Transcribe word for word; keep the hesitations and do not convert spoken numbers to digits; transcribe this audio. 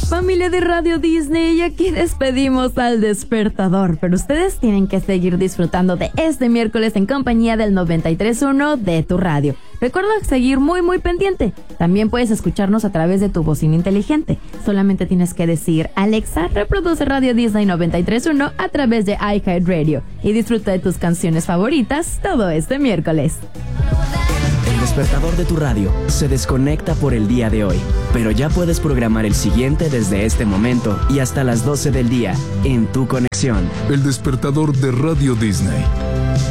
Familia de Radio Disney, aquí despedimos al despertador, pero ustedes tienen que seguir disfrutando de este miércoles en compañía del noventa y tres punto uno de tu radio. Recuerda seguir muy muy pendiente. También puedes escucharnos a través de tu bocina inteligente. Solamente tienes que decir: Alexa, reproduce Radio Disney noventa y tres punto uno a través de iHeartRadio y disfruta de tus canciones favoritas todo este miércoles. El despertador de tu radio se desconecta por el día de hoy, pero ya puedes programar el siguiente desde este momento y hasta las doce del día en tu conexión. El despertador de Radio Disney.